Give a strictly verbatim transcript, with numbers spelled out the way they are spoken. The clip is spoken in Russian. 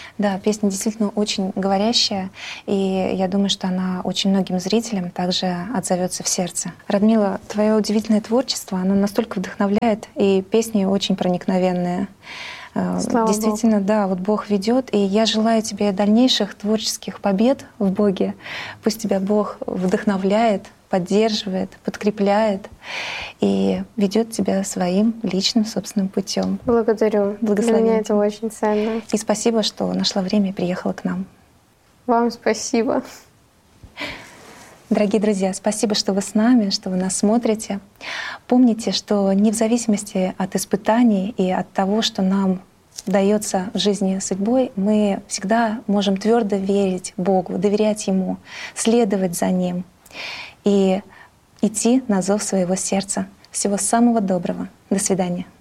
Да, песня действительно очень говорящая, и я думаю, что она очень многим зрителям также отзовется в сердце. Радмила, твое удивительное творчество, оно настолько вдохновляет, и песни очень проникновенные. Слава Действительно, Богу. да, вот Бог ведет, и я желаю тебе дальнейших творческих побед в Боге. Пусть тебя Бог вдохновляет, поддерживает, подкрепляет и ведет тебя своим личным собственным путем. Благодарю. Благослови. Для меня это очень ценно. И спасибо, что нашла время и приехала к нам. Вам спасибо. Дорогие друзья, спасибо, что вы с нами, что вы нас смотрите. Помните, что не в зависимости от испытаний и от того, что нам дается в жизни судьбой, мы всегда можем твердо верить Богу, доверять Ему, следовать за Ним и идти на зов своего сердца. Всего самого доброго. До свидания.